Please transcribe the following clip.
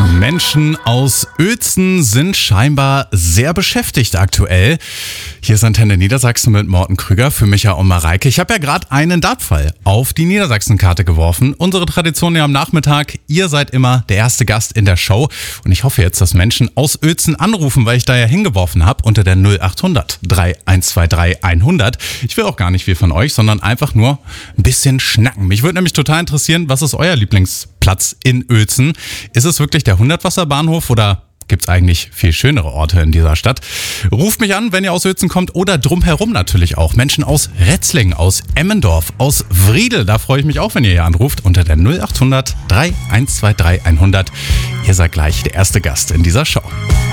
Menschen aus Uelzen sind scheinbar sehr beschäftigt aktuell. Hier ist Antenne Niedersachsen mit Morten Krüger für Micha und Mareike. Ich habe ja gerade einen Dartfall auf die Niedersachsen-Karte geworfen. Unsere Tradition ja am Nachmittag. Ihr seid immer der erste Gast in der Show. Und ich hoffe jetzt, dass Menschen aus Uelzen anrufen, weil ich da ja hingeworfen habe unter der 0800 3123 100. Ich will auch gar nicht viel von euch, sondern einfach nur ein bisschen schnacken. Mich würde nämlich total interessieren, was ist euer Lieblingsplatz in Uelzen? Ist es wirklich der Hundertwasserbahnhof oder gibt es eigentlich viel schönere Orte in dieser Stadt? Ruft mich an, wenn ihr aus Uelzen kommt oder drumherum natürlich auch. Menschen aus Retzlingen, aus Emmendorf, aus Wriedel, da freue ich mich auch, wenn ihr hier anruft unter der 0800 3123 100. Ihr seid gleich der erste Gast in dieser Show.